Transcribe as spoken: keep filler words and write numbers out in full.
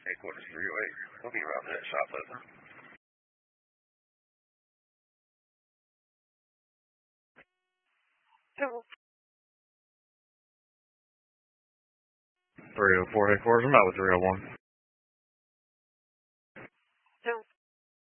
Headquarters three oh eight. We'll be around that shop open. three oh four headquarters. I'm out with three oh one.